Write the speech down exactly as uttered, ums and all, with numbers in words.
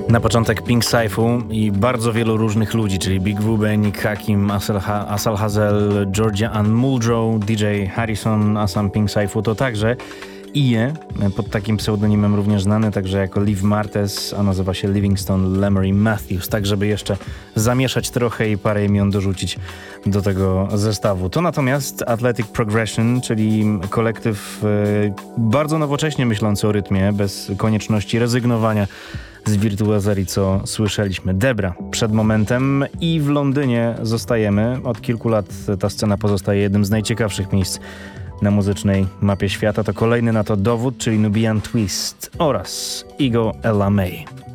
Na początek Pink Cypher i bardzo wielu różnych ludzi, czyli Big Ruben, Nick Hakim, Asal Hazel, Georgia Ann Muldrow, D J Harrison, a sam Pink Cypher to także Ie, pod takim pseudonimem również znany także jako Liv Martez, a nazywa się Livingston Lemery Matthews, tak żeby jeszcze zamieszać trochę i parę imion dorzucić do tego zestawu. To natomiast Athletic Progression, czyli kolektyw e, bardzo nowocześnie myślący o rytmie, bez konieczności rezygnowania z wirtuazerii, co słyszeliśmy. Debra przed momentem i w Londynie zostajemy. Od kilku lat ta scena pozostaje jednym z najciekawszych miejsc na muzycznej mapie świata. To kolejny na to dowód, czyli Nubian Twist oraz Ego Ella May.